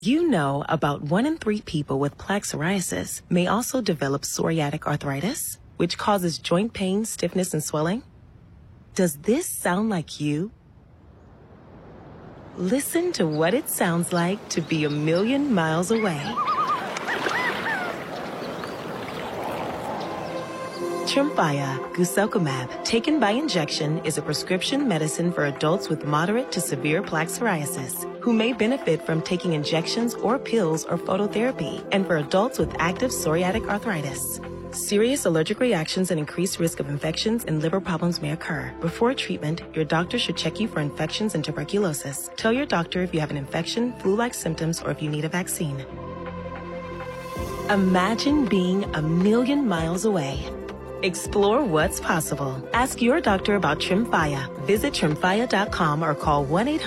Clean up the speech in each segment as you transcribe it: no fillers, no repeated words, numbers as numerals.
You know, about 1 in 3 people with plaque psoriasis may also develop psoriatic arthritis, which causes joint pain, stiffness, and swelling. Does this sound like you? Listen to what it sounds like to be a million miles away. Tremfya guselkumab, taken by injection, is a prescription medicine for adults with moderate to severe plaque psoriasis who may benefit from taking injections or pills or phototherapy, and for adults with active psoriatic arthritis. Serious allergic reactions and increased risk of infections and liver problems may occur. Before treatment, your doctor should check you for infections and tuberculosis. Tell your doctor if you have an infection, flu-like symptoms, or if you need a vaccine. Imagine being a million miles away. Explore what's possible. Ask your doctor about Tremfya. Visit Tremfya.com or call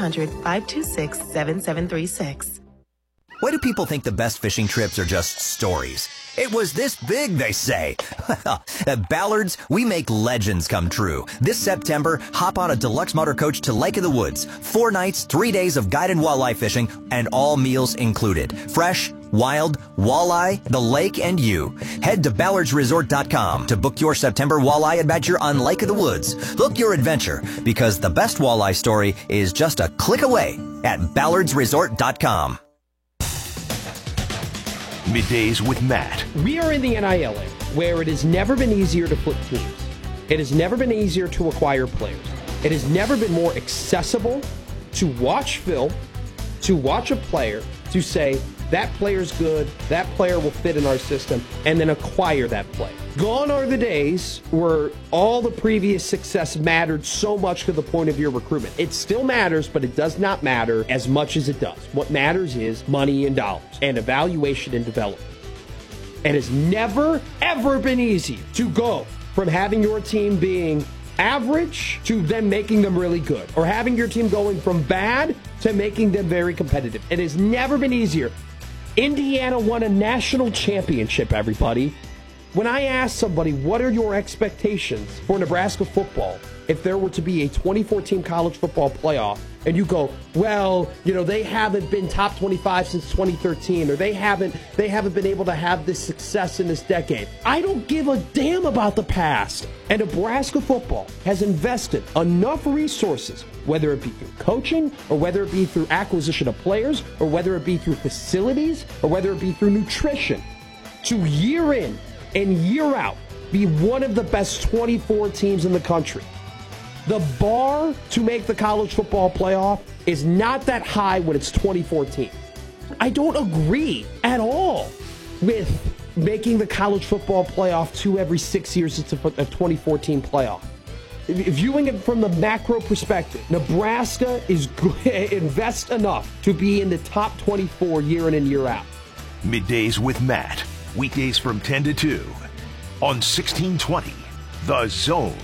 1-800-526-7736. Why do people think the best fishing trips are just stories? It was this big, they say. At Ballard's, we make legends come true. This September, hop on a deluxe motor coach to Lake of the Woods. 4 nights, 3 days of guided walleye fishing, and all meals included. Fresh, wild, walleye, the lake, and you. Head to ballardsresort.com to book your September walleye adventure on Lake of the Woods. Book your adventure, because the best walleye story is just a click away at ballardsresort.com. Middays with Matt. We are in the NIL era, where it has never been easier to flip teams. It has never been easier to acquire players. It has never been more accessible to watch film, to watch a player, to say, that player's good, that player will fit in our system, and then acquire that player. Gone are the days where all the previous success mattered so much to the point of your recruitment. It still matters, but it does not matter as much as it does. What matters is money and dollars and evaluation and development. It has never, ever been easy to go from having your team being average to then making them really good, or having your team going from bad to making them very competitive. It has never been easier. Indiana won a national championship, everybody. When I ask somebody, what are your expectations for Nebraska football if there were to be a 2014 college football playoff, and you go, well, they haven't been top 25 since 2013, or they haven't been able to have this success in this decade. I don't give a damn about the past. And Nebraska football has invested enough resources, whether it be through coaching, or whether it be through acquisition of players, or whether it be through facilities, or whether it be through nutrition, to year in and year out be one of the best 24 teams in the country. The bar to make the college football playoff is not that high when it's 2014. I don't agree at all with making the college football playoff 2 every 6 years. It's a 2014 playoff. Viewing it from the macro perspective, Nebraska is invest enough to be in the top 24 year in and year out. Middays with Matt. Weekdays from 10 to 2 on 1620 The Zone.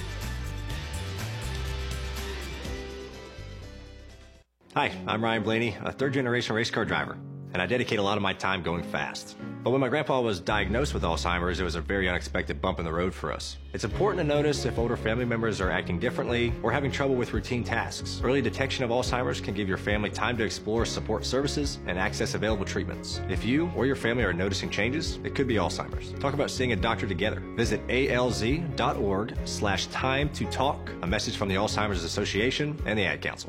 Hi, I'm Ryan Blaney, a third-generation race car driver, and I dedicate a lot of my time going fast. But when my grandpa was diagnosed with Alzheimer's, it was a very unexpected bump in the road for us. It's important to notice if older family members are acting differently or having trouble with routine tasks. Early detection of Alzheimer's can give your family time to explore support services and access available treatments. If you or your family are noticing changes, it could be Alzheimer's. Talk about seeing a doctor together. Visit alz.org/time to talk. A message from the Alzheimer's Association and the Ad Council.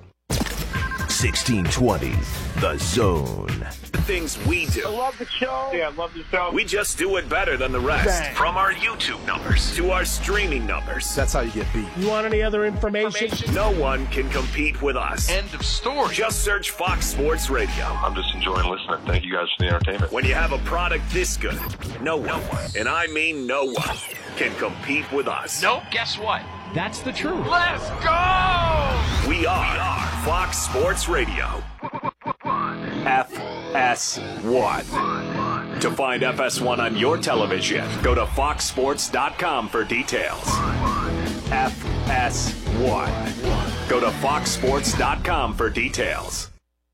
1620 The Zone. The things we do. I love the show. Yeah, I love the show. We just do it better than the rest. Bang. From our YouTube numbers to our streaming numbers. That's how you get beat. You want any other information? No one can compete with us. End of story. Just search Fox Sports Radio. I'm just enjoying listening. Thank you guys for the entertainment. When you have a product this good, no one, and I mean no one, can compete with us. Nope, guess what? That's the truth. Let's go! We are Fox Sports Radio. FS1. To find FS1 on your television, go to foxsports.com for details. FS1. Go to foxsports.com for details.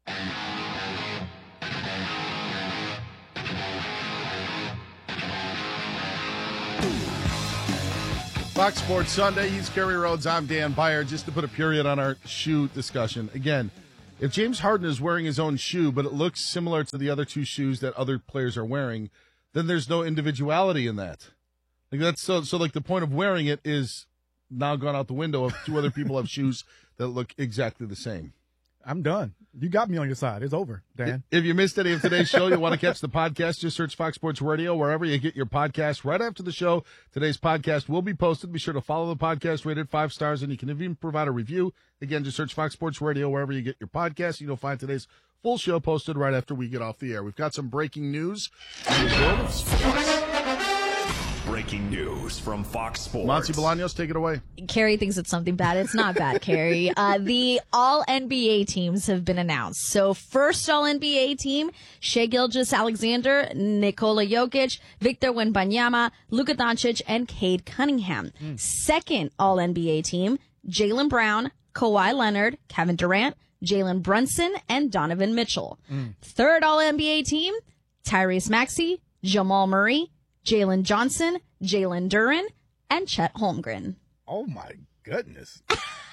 Fox Sports Sunday, East Kerry Rhodes. I'm Dan Byer. Just to put a period on our shoe discussion. Again, If James Harden is wearing his own shoe, but it looks similar to the other two shoes that other players are wearing, then there's no individuality in that. Like that's so like the point of wearing it is now gone out the window if two other people have shoes that look exactly the same. I'm done. You got me on your side. It's over, Dan. If you missed any of today's show, you want to catch the podcast, just search Fox Sports Radio wherever you get your podcast. Right after the show, today's podcast will be posted. Be sure to follow the podcast, rated 5 stars, and you can even provide a review. Again, just search Fox Sports Radio wherever you get your podcast. You'll find today's full show posted right after we get off the air. We've got some breaking news in the world of sports. Breaking news from Fox Sports. Monty Bolaños, take it away. Carrie thinks it's something bad. It's not bad, Carrie. The All-NBA teams have been announced. So first All-NBA team, Shai Gilgeous-Alexander, Nikola Jokic, Victor Wembanyama, Luka Doncic, and Cade Cunningham. Second All-NBA team, Jaylen Brown, Kawhi Leonard, Kevin Durant, Jalen Brunson, and Donovan Mitchell. Third All-NBA team, Tyrese Maxey, Jamal Murray, Jalen Johnson, Jalen Duren, and Chet Holmgren. Oh my goodness!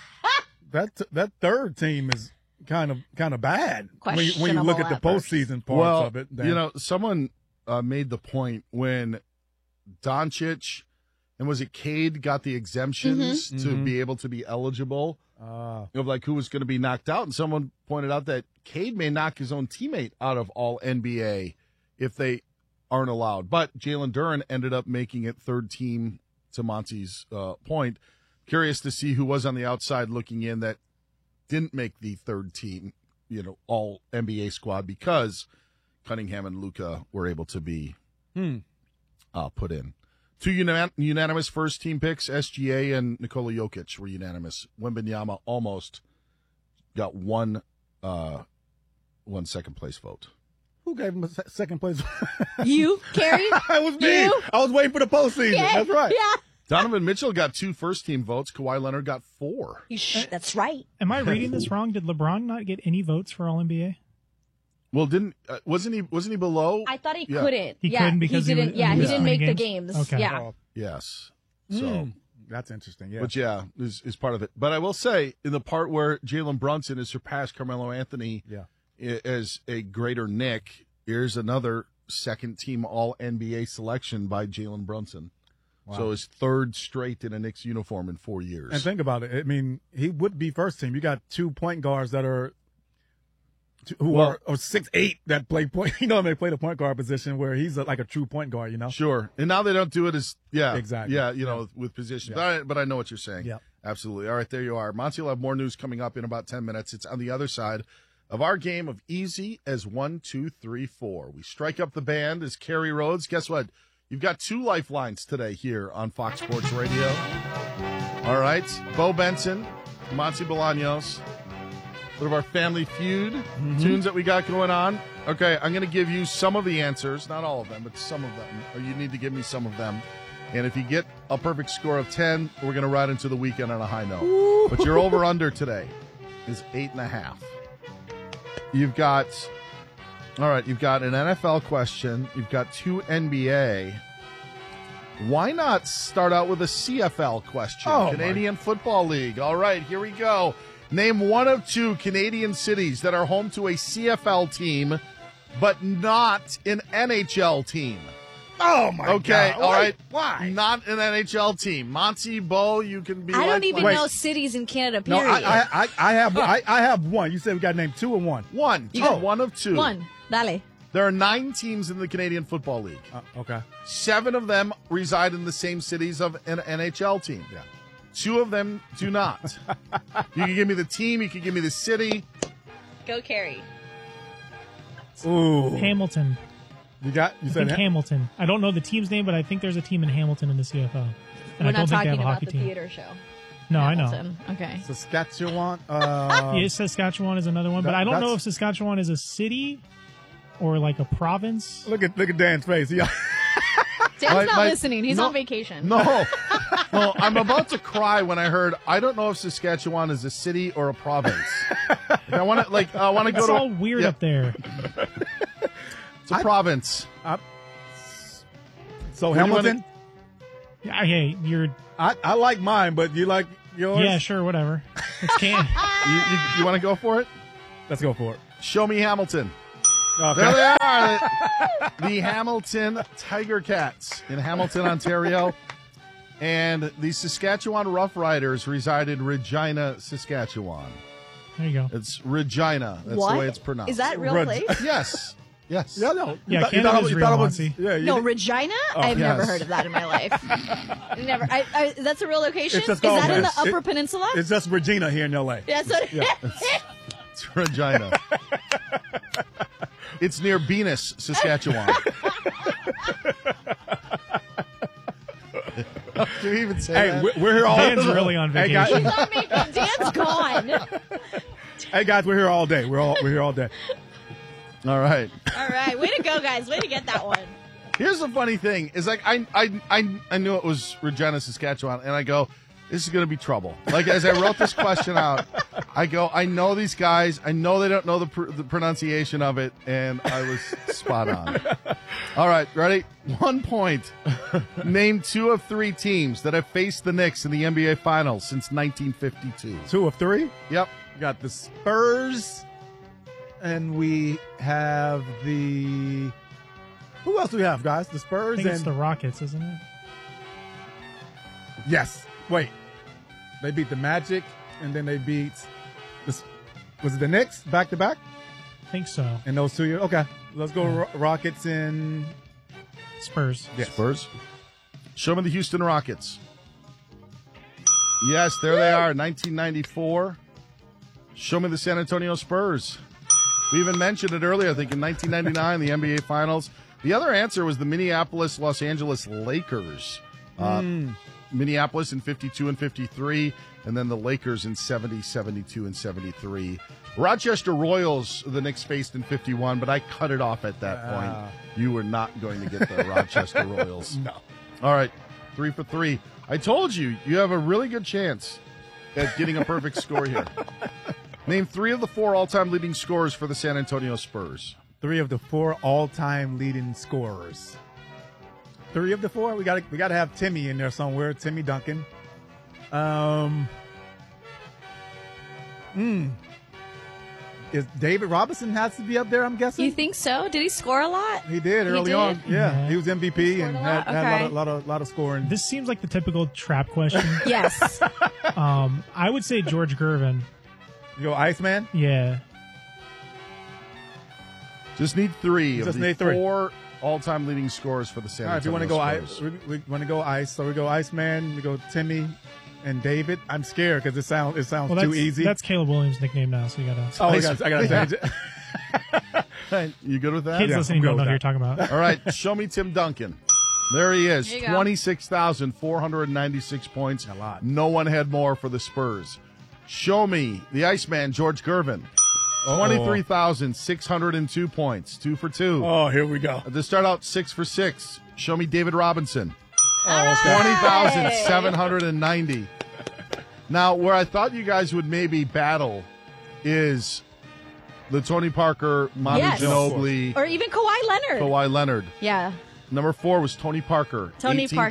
that third team is kind of bad when you look at the postseason parts of it. Dan. You know, someone made the point when Doncic and was it Cade got the exemptions to be able to be eligible of like who was going to be knocked out, and someone pointed out that Cade may knock his own teammate out of All NBA if they aren't allowed. But Jalen Duren ended up making it third team, to Monty's point. Curious to see who was on the outside looking in that didn't make the third team, all NBA squad because Cunningham and Luka were able to be put in. Two unanimous first team picks, SGA and Nikola Jokic were unanimous. Wembanyama almost got one second place vote. Who gave him a second place? You, Carrie? It was me. I was waiting for the postseason. Yeah, That's right. Yeah. Donovan Mitchell got 2 first-team votes. Kawhi Leonard got 4. That's right. Am I reading this wrong? Did LeBron not get any votes for All-NBA? Well, wasn't he below? I thought he couldn't. He couldn't because he didn't. he didn't make the games. games. Okay. Yeah. Yes. So that's interesting. Yeah. But yeah, is part of it. But I will say, in the part where Jalen Brunson has surpassed Carmelo Anthony as a greater Knick, here's another second-team All-NBA selection by Jalen Brunson. Wow. So his third straight in a Knicks uniform in 4 years. And think about it. I mean, he would be first team. You got 2 point guards that are are 6'8" that play point. They play the point guard position where he's like a true point guard. Sure. And now they don't do it as exactly. Yeah, with position. Yeah. But I know what you're saying. Yeah, absolutely. All right, there you are. Monty will have more news coming up in about 10 minutes. It's on the other side of our game of easy as 1, 2, 3, 4. We strike up the band as Carrie Rhodes. Guess what? You've got 2 lifelines today here on Fox Sports Radio. All right. Bo Benson, Monty Bolaños. One of our Family Feud tunes that we got going on. Okay, I'm going to give you some of the answers. Not all of them, but some of them. Or you need to give me some of them. And if you get a perfect score of 10, we're going to ride into the weekend on a high note. Ooh. But your over-under today is 8.5. You've got an NFL question. You've got 2 NBA. Why not start out with a CFL question? Canadian Football League. All right, here we go. Name one of 2 Canadian cities that are home to a CFL team, but not an NHL team. Oh, my God. Okay, all right. Why? Not an NHL team. Monty, Bo, you can be I don't even know cities in Canada, period. No, I have one. You said we got to name 2 or 1? 1. You got one of 2. 1. Dale. There are 9 teams in the Canadian Football League. Okay. 7 of them reside in the same cities of an NHL team. Yeah. 2 of them do not. You can give me the team. You can give me the city. Go, Carrie. Ooh. Hamilton. You said Hamilton. I don't know the team's name, but I think there's a team in Hamilton in the CFL. And We're I not don't think they talking have a about hockey the team. theater show. No, Hamilton. I know. Okay. Saskatchewan. Yes, Saskatchewan is another one, but I don't know if Saskatchewan is a city or like a province. Look at Dan's face. Yeah. Dan's not listening. He's on vacation. No. No, I'm about to cry when I heard, I don't know if Saskatchewan is a city or a province. I want to go to. It's all weird up there. It's a province. So Hamilton? Yeah, hey, you're. I like mine, but you like yours? Yeah, sure, whatever. It's can. You want to go for it? Let's go for it. Show me Hamilton. Okay. There they are. The Hamilton Tiger Cats in Hamilton, Ontario. And the Saskatchewan Roughriders reside in Regina, Saskatchewan. There you go. It's Regina. That's What? the way it's pronounced. Is that a real place? Yes. Yes. Yeah, no. Yeah, You Canada's thought- you real, thought it was- Monty. yeah, you No, did- Regina? Oh, I've never yes. heard of that in my life. Never. That's a real location? It's just Is that called- in the yes. Upper Peninsula? It's just Regina here in L.A. Yeah, that's what it is. It's Regina. It's near Venus, Saskatchewan. Do you even say Hey, that? we're here all Dan's really on Hey, vacation. guys, Don't make me- Dan's gone. hey, guys, we're here all day. We're here all day. All right. All right. Way to go, guys. Way to get that one. Here's the funny thing: is like I knew it was Regina, Saskatchewan, and I go, this is going to be trouble. Like as I wrote this question out, I go, I know these guys. I know they don't know the pronunciation of it, and I was spot on. All right, ready? 1 point. Name 2 of 3 teams that have faced the Knicks in the NBA Finals since 1952. 2 of 3. Yep. We got the Spurs, and we have the. Who else do we have, guys? The I Spurs think and it's the Rockets, isn't it? yes. Wait, they beat the Magic, and then they beat. Was it the Knicks back to back? I think so. In those 2 years. Okay, let's go Rockets and Spurs. yes. Spurs. Show me the Houston Rockets. Yes, there they are, 1994. Show me the San Antonio Spurs. We even mentioned it earlier, I think, in 1999, the NBA Finals. The other answer was the Minneapolis Los Angeles Lakers. Minneapolis in 52 and 53, and then the Lakers in 70, 72, and 73. Rochester Royals, the Knicks faced in 51, but I cut it off at that point. You were not going to get the Rochester Royals. No. All right, 3 for 3. I told you, you have a really good chance at getting a perfect score here. Name 3 of the 4 all-time leading scorers for the San Antonio Spurs. 3 of the 4 all-time leading scorers. 3 of the 4. We got to have Timmy in there somewhere. Timmy Duncan. Is David Robinson has to be up there? I'm guessing. You think so? Did he score a lot? He did early on. Yeah, he was MVP and had a lot of scoring. This seems like the typical trap question. Yes. I would say George Gervin. You go Iceman? Yeah. Just need 3 Just of the need 3. 4 all-time leading scorers for the San All right, if you Antonio want to go Spurs. Ice, we want to go Ice. So we go Iceman. We go Timmy and David. I'm scared because it sounds too easy. That's Caleb Williams' nickname now, so you gotta. Oh, I gotta change it. You good with that? Kids listening don't know who you're talking about. All right, show me Tim Duncan. There he is, There you go. 26,496 points. A lot. No one had more for the Spurs. Show me the Iceman, George Gervin. 23,602 points, 2 for 2. Oh, here we go. To start out 6 for 6. Show me David Robinson. All right. 20,790. Now, where I thought you guys would maybe battle is the Tony Parker, Manu Yes. Ginobili, Or even Kawhi Leonard. Kawhi Leonard. Yeah. Number 4 was Tony Parker. Tony Parker.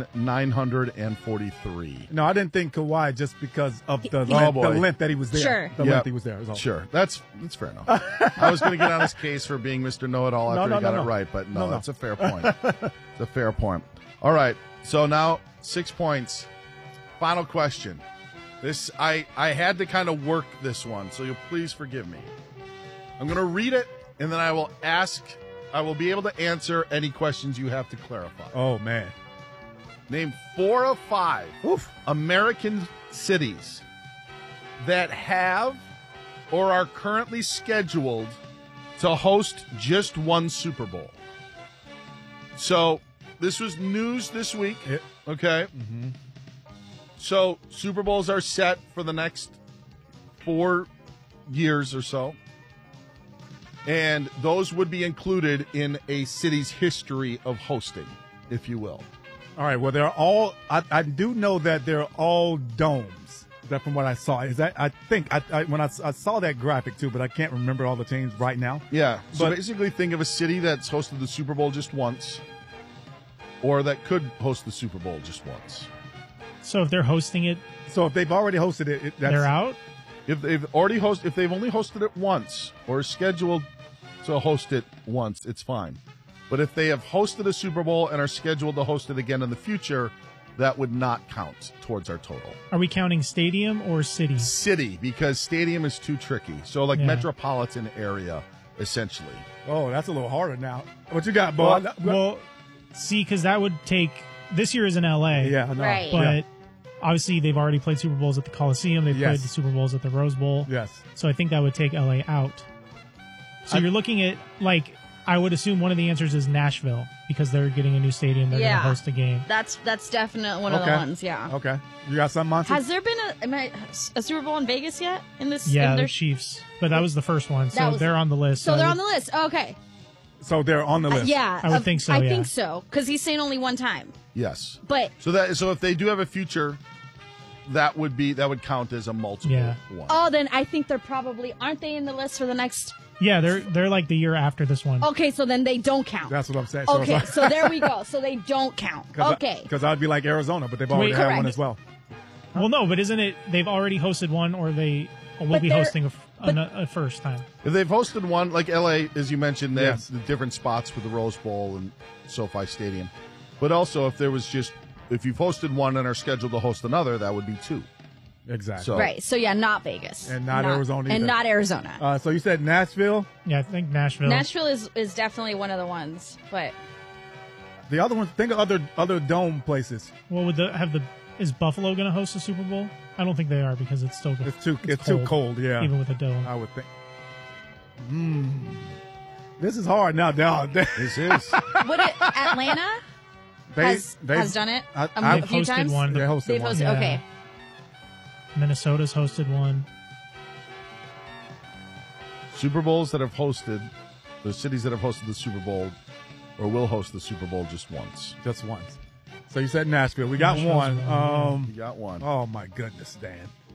18,943. No, I didn't think Kawhi just because of the boy. length that he was there. Sure. The length he was there. is all. Sure. That's fair enough. I was going to get on his case for being Mr. Know-It-All after he got it right, but no, that's a fair point. It's a fair point. All right. So now 6 points. Final question. This I had to kind of work this one, so you'll please forgive me. I'm going to read it, and then I will be able to answer any questions you have to clarify. Oh, man. Name 4 of 5 American cities that have or are currently scheduled to host just one Super Bowl. So this was news this week. Okay. Mm-hmm. So Super Bowls are set for the next 4 years or so. And those would be included in a city's history of hosting, if you will. All right. Well, they're all. I do know that they're all domes. That from what I saw is that I think when I saw that graphic too, but I can't remember all the teams right now. Yeah. So But- basically, think of a city that's hosted the Super Bowl just once, or that could host the Super Bowl just once. So if they're hosting it, So if they've already hosted it, that's, they're out. If they've only hosted it once or scheduled to host it once, it's fine. But if they have hosted a Super Bowl and are scheduled to host it again in the future, that would not count towards our total. Are we counting stadium or city? City, because stadium is too tricky. So like metropolitan area, essentially. Oh, that's a little harder now. What you got, Bo? Well, see, because that would take this year is in LA. Yeah, I know. Right. But obviously, they've already played Super Bowls at the Coliseum. They've played the Super Bowls at the Rose Bowl. Yes. So I think that would take LA out. So you're looking at, like, I would assume one of the answers is Nashville because they're getting a new stadium. They're going to host a game. That's definitely one of the ones, yeah. Okay. You got something, Monty? Has there been a Super Bowl in Vegas yet? Yeah, the Chiefs. But that was the first one, so they're on the list. So they're on the list. Okay. So they're on the list. Yeah. I would think so, I think so, because he's saying only one time. Yes. But so if they do have a future, that would count as a multiple one. Oh, then I think they're probably aren't they in the list for the next? Yeah, they're like the year after this one. Okay, so then they don't count. That's what I'm saying. Okay, so there we go. So they don't count. Okay. Because I'd be like Arizona, but they've already had one as well. Well, no, but isn't it they've already hosted one, or they will be hosting a first time? If they've hosted one, like LA, as you mentioned, they have the different spots with the Rose Bowl and SoFi Stadium. But also, if you've hosted one and are scheduled to host another, that would be two. Exactly. Right. So yeah, not Vegas. And not Arizona either. And not Arizona. So you said Nashville? Yeah, I think Nashville. Nashville is definitely one of the ones, but the other ones, think of other dome places. Well, is Buffalo going to host a Super Bowl? I don't think they are because it's still it's too cold, yeah. Even with a dome. I would think. This is hard now. This is. Would it Atlanta has done it a few times? One. They've hosted one. Yeah. Okay. Minnesota's hosted one. Super Bowls that have hosted, the cities that have hosted the Super Bowl or will host the Super Bowl just once. Just once. So you said Nashville. We got one. You got one. Oh, my goodness, Dan.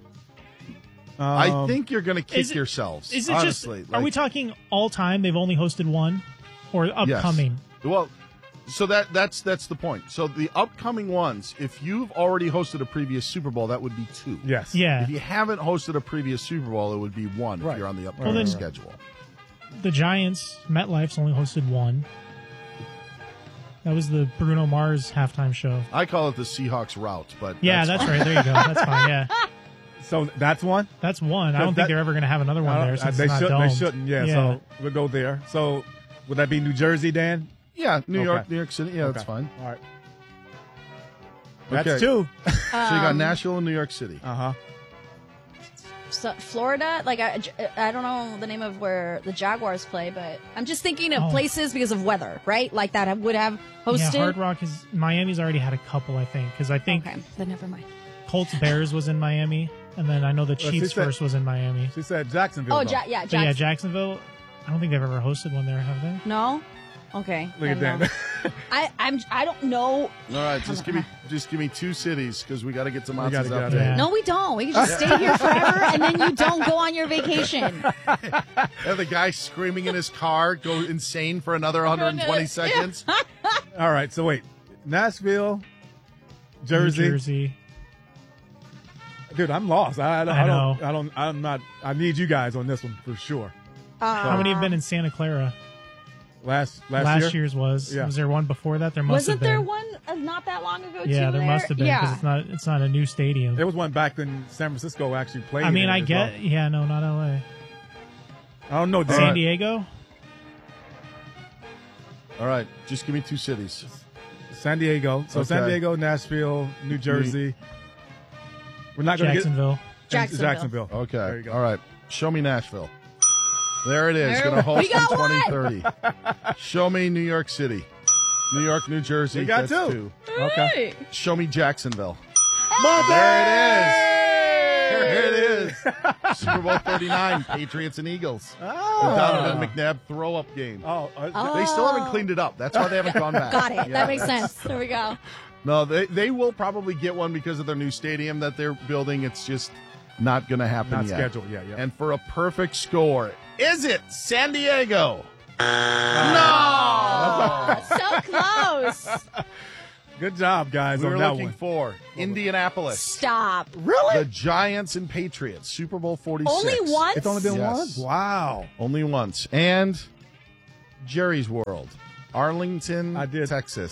I think you're going to kick yourselves. Is it honestly. just? Are we talking all time? They've only hosted one, or upcoming? Yes. Well, so that's the point. So the upcoming ones, if you've already hosted a previous Super Bowl, that would be two. Yes. Yeah. If you haven't hosted a previous Super Bowl, it would be one. If you're on the upcoming schedule. The Giants, MetLife's only hosted one. That was the Bruno Mars halftime show. I call it the Seahawks route, but that's right. There you go. That's fine. Yeah. So that's one? That's one. I don't think they're ever going to have another one there since it's not domed. They shouldn't, yeah. So we'll go there. So would that be New Jersey, Dan? Yeah, New York City. Yeah, that's fine. All right. That's two. So you got Nashville and New York City. Uh-huh. So Florida, like I don't know the name of where the Jaguars play, but I'm just thinking of places because of weather, right? Like that would have hosted. Yeah, Hard Rock Miami's already had a couple, I think, because I think then never mind. Colts Bears was in Miami, and then I know the Chiefs first was in Miami. She said Jacksonville. Oh, yeah, Jacksonville. I don't think they've ever hosted one there, have they? No. Okay. Look at that. I don't know. All right, just give me two cities because we got to get some answers out there. there. No, we don't. We can just stay here forever, and then you don't go on your vacation. Have the guy screaming in his car go insane for another 120 seconds. All right, so wait, Nashville, Jersey. New Jersey. Dude, I'm lost. I know. I'm not. I need you guys on this one for sure. How many have been in Santa Clara? Last year's was. Yeah. Was there one before that? There must have been. Wasn't there one not that long ago? Yeah, there must have been because it's not a new stadium. There was one back when San Francisco actually played. I mean, I get. Well. Yeah, no, not LA. I don't know. San Diego. All right, just give me two cities. San Diego. So San Diego, Nashville, New Jersey. We're not going to get Jacksonville. Okay. There you go. All right. Show me Nashville. There it is. Going to host in 2030. Show me New York City. New York, New Jersey. We got that's two. Okay. Show me Jacksonville. There it is. There it is. Super Bowl 39, Patriots and Eagles. The Donovan McNabb throw-up game. They still haven't cleaned it up. That's why they haven't gone back. Got it. That makes sense. There we go. No, they will probably get one because of their new stadium that they're building. It's just not going to happen not yet. Not scheduled yet, yeah. And for a perfect score, is it San Diego? No! So close. Good job, guys. We on were that looking one. for Indianapolis. Stop. Really? The Giants and Patriots, Super Bowl 46. Only once? It's only been Yes. once? Wow. Only once. And Jerry's World, Arlington, Texas.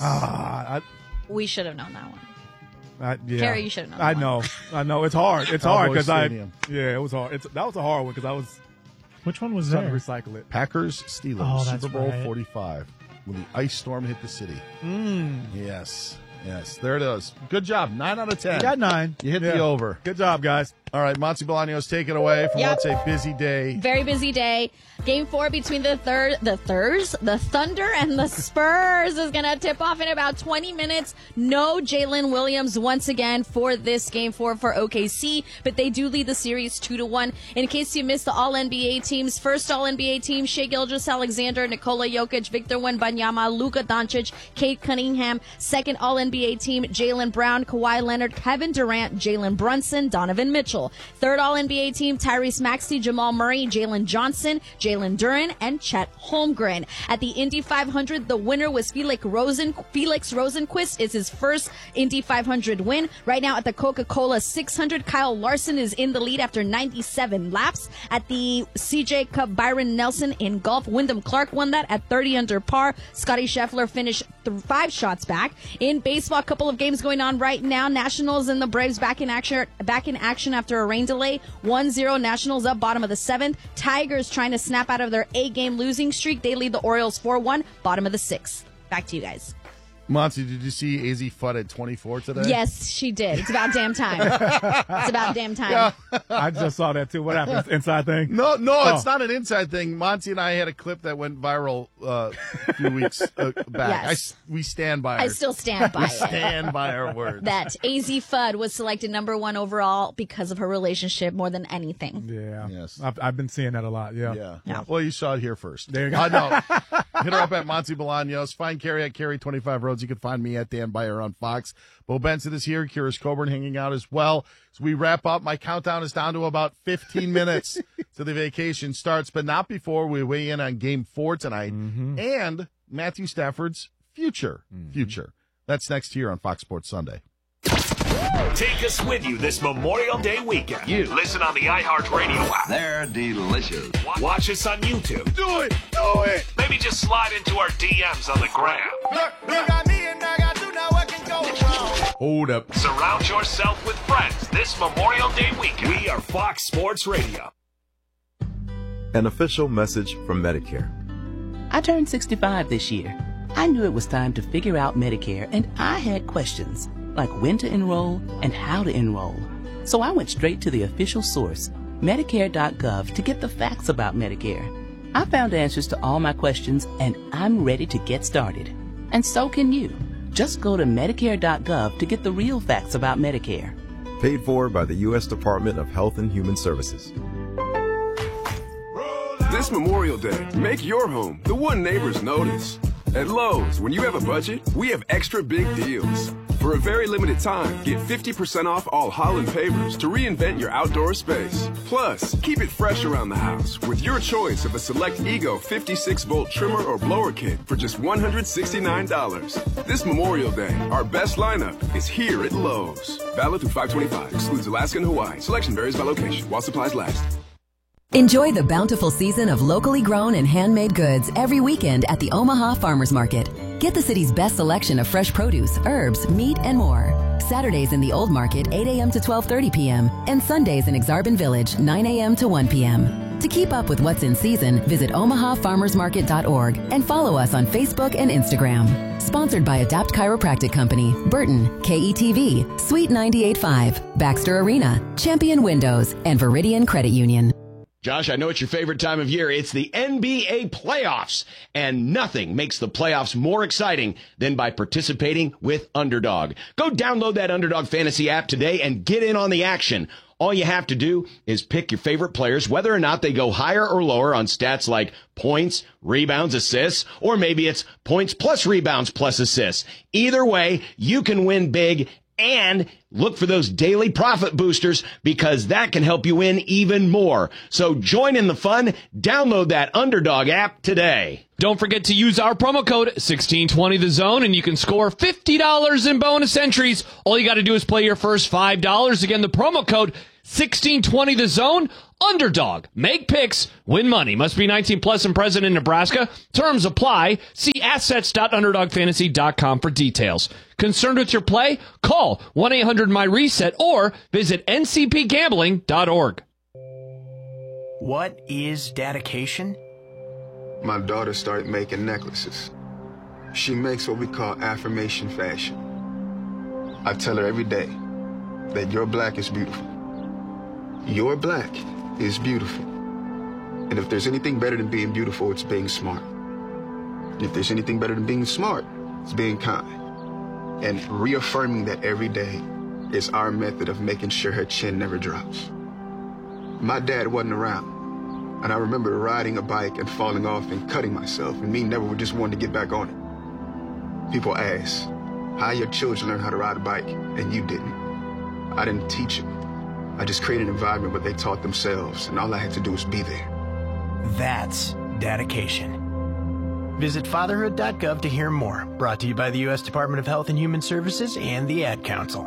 We should have known that one. Yeah. Carrie, you should have known I that know. one. I know. It's hard. It's Cowboy hard because Stadium. it was hard. That was a hard one because I was. Which one was trying there? to recycle it. Packers, Steelers, Oh, that's Super Bowl right. 45, when the ice storm hit the city. Mm. Yes. There it is. Good job. 9 out of 10. You got 9. You hit Yeah. the over. Good job, guys. All right, Monty Bolaños, take it away from what's a busy day. Very busy day. Game 4 between the Thunder and the Spurs is going to tip off in about 20 minutes. No Jalen Williams once again for this Game 4 for OKC, but they do lead the series 2-1. In case you missed the All-NBA teams, first All-NBA team, Shai Gilgeous-Alexander, Nikola Jokic, Victor Wembanyama, Luka Doncic, Kate Cunningham. Second All-NBA team, Jaylen Brown, Kawhi Leonard, Kevin Durant, Jalen Brunson, Donovan Mitchell. Third All-NBA team, Tyrese Maxey, Jamal Murray, Jalen Johnson, Jalen Duren, and Chet Holmgren. At the Indy 500, the winner was Felix Rosenqvist. It's his first Indy 500 win. Right now at the Coca-Cola 600, Kyle Larson is in the lead after 97 laps. At the CJ Cup, Byron Nelson in golf, Wyndham Clark won that at 30 under par. Scotty Scheffler finished 5 shots back. In baseball, a couple of games going on right now. Nationals and the Braves back in action after a rain delay. 1-0 Nationals up, bottom of the 7th. Tigers trying to snap out of their 8-game losing streak. They lead the Orioles 4-1, bottom of the 6th. Back to you guys. Monty, did you see AZ Fudd at 24 today? Yes, she did. It's about damn time. It's about damn time. Yeah. I just saw that too. What happened? Inside thing? No, it's not an inside thing. Monty and I had a clip that went viral a few weeks back. Yes. We stand by I our, still stand by we it. stand by our words. That AZ Fudd was selected number 1 overall because of her relationship more than anything. Yeah. Yes. I've been seeing that a lot. Yeah. Yeah. Well, you saw it here first. There you go. No. Hit her up at Monty Bolaños. Find Carrie at Carrie25 Roads. You can find me at Dan Beyer on Fox. Bo Benson is here. Curious Coburn hanging out as well. As we wrap up, my countdown is down to about 15 minutes to the vacation starts, but not before we weigh in on Game 4 tonight and Matthew Stafford's future. That's next here on Fox Sports Sunday. Take us with you this Memorial Day weekend. Listen on the iHeartRadio app. They're delicious. Watch us on YouTube. Do it! Maybe just slide into our DMs on the gram. Hold up. Surround yourself with friends this Memorial Day weekend. We are Fox Sports Radio. An official message from Medicare. I turned 65 this year. I knew it was time to figure out Medicare, and I had questions, like when to enroll and how to enroll. So I went straight to the official source, Medicare.gov, to get the facts about Medicare. I found answers to all my questions, and I'm ready to get started. And so can you. Just go to Medicare.gov to get the real facts about Medicare. Paid for by the U.S. Department of Health and Human Services. This Memorial Day, make your home the one neighbors notice. At Lowe's, when you have a budget, we have extra big deals. For a very limited time, get 50% off all Holland pavers to reinvent your outdoor space. Plus, keep it fresh around the house with your choice of a select Ego 56-volt trimmer or blower kit for just $169. This Memorial Day, our best lineup is here at Lowe's. Valid through 5/25. Excludes Alaska and Hawaii. Selection varies by location while supplies last. Enjoy the bountiful season of locally grown and handmade goods every weekend at the Omaha Farmers Market. Get the city's best selection of fresh produce, herbs, meat, and more. Saturdays in the Old Market, 8 a.m. to 12:30 p.m. and Sundays in Exarban Village, 9 a.m. to 1 p.m. To keep up with what's in season, visit omahafarmersmarket.org and follow us on Facebook and Instagram. Sponsored by Adapt Chiropractic Company, Burton, KETV, Suite 98.5, Baxter Arena, Champion Windows, and Veridian Credit Union. Josh, I know it's your favorite time of year. It's the NBA playoffs, and nothing makes the playoffs more exciting than by participating with Underdog. Go download that Underdog Fantasy app today and get in on the action. All you have to do is pick your favorite players, whether or not they go higher or lower on stats like points, rebounds, assists, or maybe it's points plus rebounds plus assists. Either way, you can win big. And look for those daily profit boosters because that can help you win even more. So join in the fun. Download that Underdog app today. Don't forget to use our promo code 1620TheZone, and you can score $50 in bonus entries. All you got to do is play your first $5. Again, the promo code 1620TheZone. Underdog. Make picks. Win money. Must be 19 plus and present in Nebraska. Terms apply. See assets.underdogfantasy.com for details. Concerned with your play? Call 1-800-MY-RESET or visit ncpgambling.org. What is dedication? My daughter started making necklaces. She makes what we call affirmation fashion. I tell her every day that your black is beautiful. Your black is beautiful. And if there's anything better than being beautiful, it's being smart. And if there's anything better than being smart, it's being kind. And reaffirming that every day is our method of making sure her chin never drops. My dad wasn't around, and I remember riding a bike and falling off and cutting myself, and me never just wanted to get back on it. People ask, how your children learn how to ride a bike, and you didn't? I didn't teach them. I just created an environment where they taught themselves, and all I had to do was be there. That's dedication. Visit fatherhood.gov to hear more. Brought to you by the U.S. Department of Health and Human Services and the Ad Council.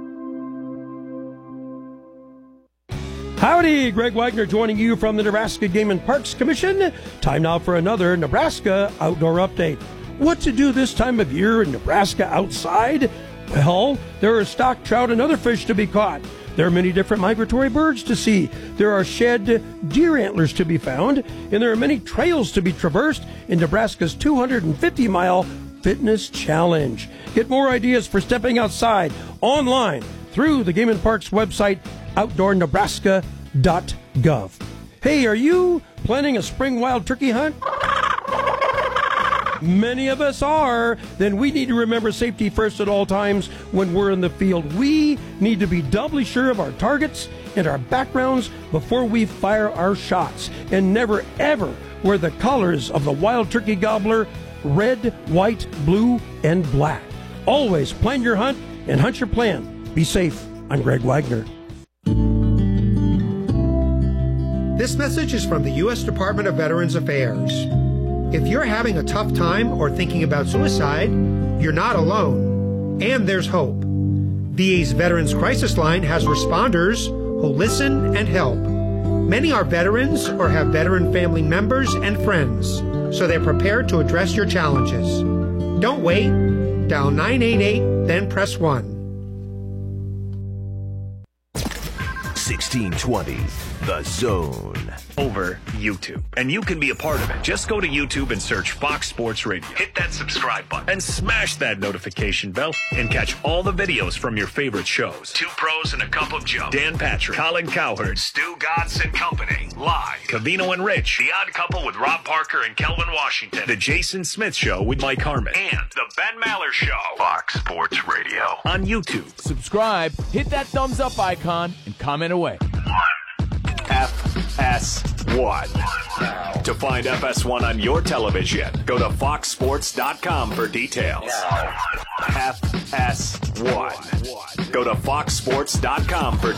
Howdy, Greg Wagner joining you from the Nebraska Game and Parks Commission. Time now for another Nebraska Outdoor Update. What to do this time of year in Nebraska outside? Well, there are stock trout and other fish to be caught. There are many different migratory birds to see. There are shed deer antlers to be found, and there are many trails to be traversed in Nebraska's 250-mile fitness challenge. Get more ideas for stepping outside online through the Game and Parks website, outdoornebraska.gov. Hey, are you planning a spring wild turkey hunt? Many of us are. Then we need to remember safety first at all times when we're in the field. We need to be doubly sure of our targets and our backgrounds before we fire our shots. And never, ever wear the colors of the wild turkey gobbler: red, white, blue, and black. Always plan your hunt and hunt your plan. Be safe. I'm Greg Wagner. This message is from the U.S. Department of Veterans Affairs. If you're having a tough time or thinking about suicide, you're not alone. And there's hope. VA's Veterans Crisis Line has responders who listen and help. Many are veterans or have veteran family members and friends, so they're prepared to address your challenges. Don't wait. Dial 988, then press 1. 1620, The Zone. Over YouTube. And you can be a part of it. Just go to YouTube and search Fox Sports Radio. Hit that subscribe button and smash that notification bell and catch all the videos from your favorite shows. Two Pros and a Cup of Joe. Dan Patrick, Colin Cowherd, Stu Gatz and Company. Live. Covino and Rich. The Odd Couple with Rob Parker and Kelvin Washington. The Jason Smith Show with Mike Harmon. And The Ben Maller Show. Fox Sports Radio. On YouTube. Subscribe, hit that thumbs up icon, and comment away. FS1. To find FS1 on your television, go to foxsports.com for details. FS1. Go to foxsports.com for